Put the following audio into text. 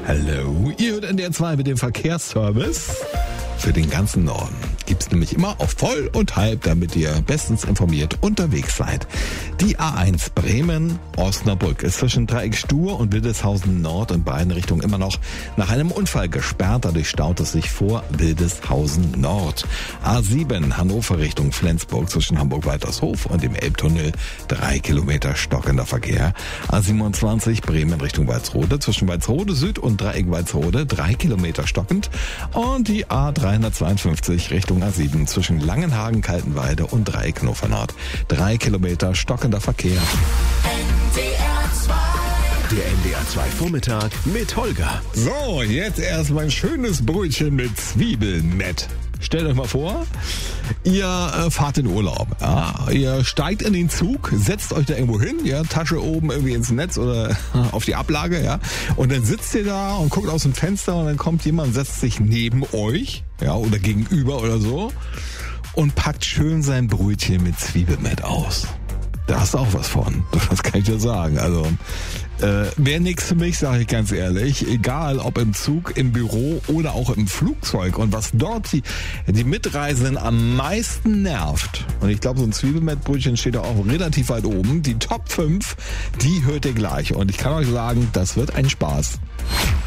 Hallo, ihr hört NDR 2 mit dem Verkehrsservice für den ganzen Norden. Gibt's nämlich immer auf Voll und Halb, damit ihr bestens informiert unterwegs seid. Die A1 Bremen-Osnabrück ist zwischen Dreieck Stur und Wildeshausen Nord in beiden Richtungen immer noch nach einem Unfall gesperrt. Dadurch staut es sich vor Wildeshausen Nord. A7 Hannover Richtung Flensburg zwischen Hamburg-Waltershof und dem Elbtunnel 3 Kilometer stockender Verkehr. A27 Bremen Richtung Walsrode zwischen Walsrode Süd und Dreieck Walsrode 3 Kilometer stockend. Und die A352 Richtung A7 zwischen Langenhagen, Kaltenweide und Dreieck Hannover Nord. 3 Kilometer stockender Verkehr. Der NDR 2 Vormittag mit Holger. So, jetzt erstmal ein schönes Brötchen mit Zwiebelmett. Stellt euch mal vor, ihr fahrt in Urlaub. Ja, ihr steigt in den Zug, setzt euch da irgendwo hin, ja, Tasche oben irgendwie ins Netz oder auf die Ablage, ja, und dann sitzt ihr da und guckt aus dem Fenster und dann kommt jemand, setzt sich neben euch, ja, oder gegenüber oder so und packt schön sein Brötchen mit Zwiebelmett aus. Da hast du auch was von, das kann ich dir sagen. Also wäre nichts für mich, sage ich ganz ehrlich. Egal, ob im Zug, im Büro oder auch im Flugzeug. Und was dort die Mitreisenden am meisten nervt, und ich glaube, so ein Zwiebelmettbrötchen steht da auch relativ weit oben, die Top 5, die hört ihr gleich. Und ich kann euch sagen, das wird ein Spaß.